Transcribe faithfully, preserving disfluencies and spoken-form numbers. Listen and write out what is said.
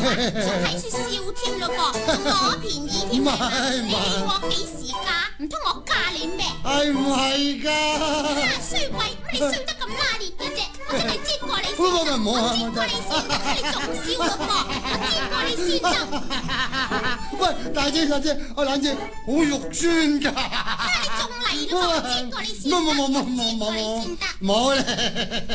仲喺處笑添咯噃，仲攞便宜添。 唔係唔係， 我幾時嫁？唔通我嫁你咩？ 係唔係㗎？ 衰鬼，乜你笑得咁拉烈嘅啫？我真係接過你先， 唔好唔好啊！ 我接過你先，你仲笑咯噃？我接過你先啦。 喂，大姐大姐，我冷姐好肉酸㗎。 你仲嚟咯？我接過你先， 冇冇冇冇冇冇冇咧。